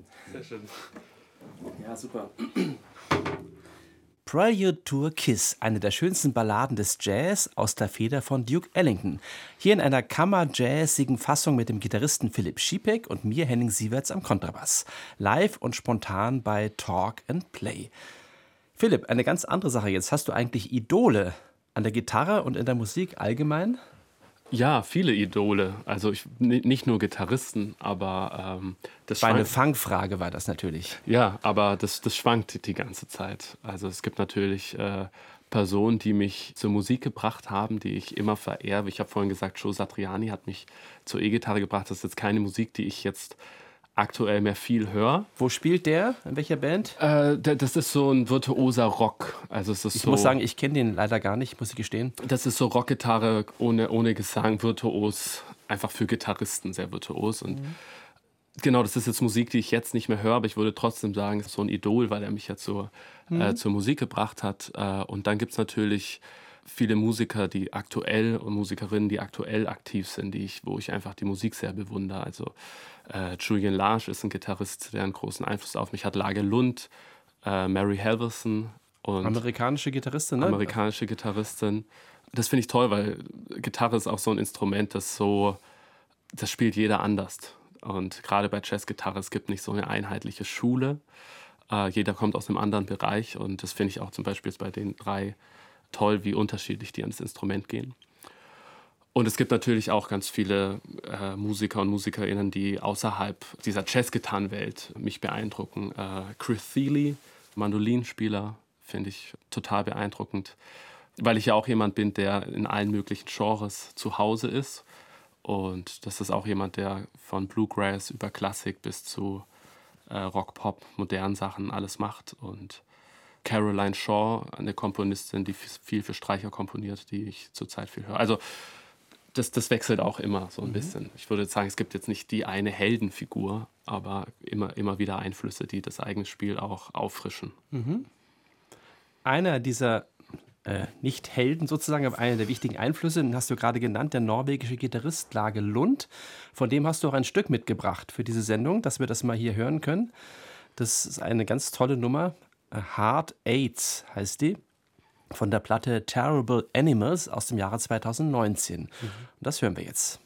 Sehr schön. Ja, super. Prelude to a Kiss, eine der schönsten Balladen des Jazz aus der Feder von Duke Ellington. Hier in einer kammerjazzigen Fassung mit dem Gitarristen Philipp Schiepeck und mir, Henning Sieverts, am Kontrabass. Live und spontan bei Talk and Play. Philipp, eine ganz andere Sache jetzt. Hast du eigentlich Idole an der Gitarre und in der Musik allgemein? Ja, viele Idole. Also nicht nur Gitarristen, aber das War eine schwankt. Fangfrage war das natürlich. Ja, aber das schwankt die ganze Zeit. Also es gibt natürlich Personen, die mich zur Musik gebracht haben, die ich immer verehre. Ich habe vorhin gesagt, Joe Satriani hat mich zur E-Gitarre gebracht. Das ist jetzt keine Musik, die ich jetzt aktuell mehr viel höre. Wo spielt der? In welcher Band? Das ist so ein virtuoser Rock. Also es ist Ich so, muss sagen, ich kenne den leider gar nicht, muss ich gestehen. das ist so Rockgitarre ohne Gesang, virtuos, einfach für Gitarristen sehr virtuos. Und genau, das ist jetzt Musik, die ich jetzt nicht mehr höre, aber ich würde trotzdem sagen, es ist so ein Idol, weil er mich ja zur Musik gebracht hat. Und dann gibt es natürlich viele Musiker, die aktuell und Musikerinnen, die aktuell aktiv sind, wo ich einfach die Musik sehr bewundere. Also Julian Lage ist ein Gitarrist, der einen großen Einfluss auf mich hat. Lage Lund, Mary Halverson und Amerikanische Gitarristin, ne? amerikanische Gitarristin. Das finde ich toll, weil Gitarre ist auch so ein Instrument, das spielt jeder anders. Und gerade bei Jazzgitarre, es gibt nicht so eine einheitliche Schule. Jeder kommt aus einem anderen Bereich und das finde ich auch zum Beispiel jetzt bei den drei toll, wie unterschiedlich die an das Instrument gehen. Und es gibt natürlich auch ganz viele Musiker und Musikerinnen, die außerhalb dieser Jazzgitarrenwelt mich beeindrucken. Chris Thile, Mandolinspieler, finde ich total beeindruckend, weil ich ja auch jemand bin, der in allen möglichen Genres zu Hause ist. Und das ist auch jemand, der von Bluegrass über Klassik bis zu Rock, Pop, modernen Sachen alles macht. Und Caroline Shaw, eine Komponistin, die viel für Streicher komponiert, die ich zurzeit viel höre. Also das wechselt auch immer so ein bisschen. Ich würde sagen, es gibt jetzt nicht die eine Heldenfigur, aber immer wieder Einflüsse, die das eigene Spiel auch auffrischen. Einer dieser nicht Helden sozusagen, aber einer der wichtigen Einflüsse, den hast du gerade genannt, der norwegische Gitarrist Lage Lund. Von dem hast du auch ein Stück mitgebracht für diese Sendung, dass wir das mal hier hören können. Das ist eine ganz tolle Nummer. Heart AIDS heißt die. Von der Platte Terrible Animals aus dem Jahre 2019. Und das hören wir jetzt.